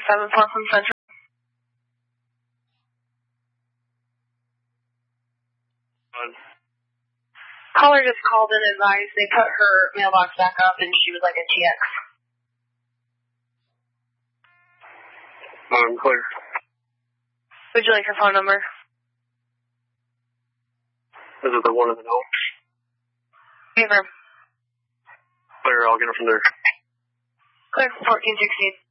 174 from Central. Caller just called and advised they put her mailbox back up and she would like a TX. Clear. Would you like her phone number? Is it the one in the note? Favor. Clear, I'll get it from there. Clear, 1416.